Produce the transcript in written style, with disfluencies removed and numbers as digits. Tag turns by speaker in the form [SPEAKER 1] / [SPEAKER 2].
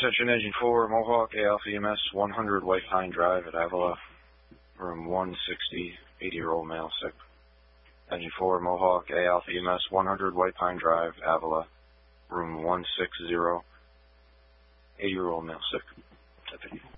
[SPEAKER 1] Attention Engine 4, Mohawk, A Alpha EMS, 100 White Pine Drive at Avila, room 160, 80-year-old male sick. Engine 4, Mohawk, A Alpha EMS, 100 White Pine Drive, Avila, room 160, 80-year-old male sick. Deputy.